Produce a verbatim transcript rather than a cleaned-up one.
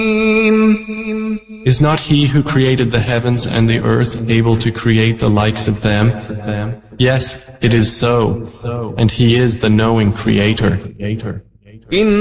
Is not He who created the heavens and the earth able to create the likes of them? Yes, it is so, and He is the knowing Creator.